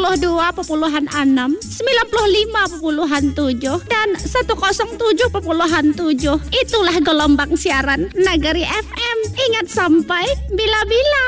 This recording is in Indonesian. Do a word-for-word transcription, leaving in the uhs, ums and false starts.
puluh dua koma enam, sembilan puluh lima koma tujuh, dan seratus tujuh koma tujuh. Itulah gelombang siaran Nagari F M. Ingat sampai bila-bila.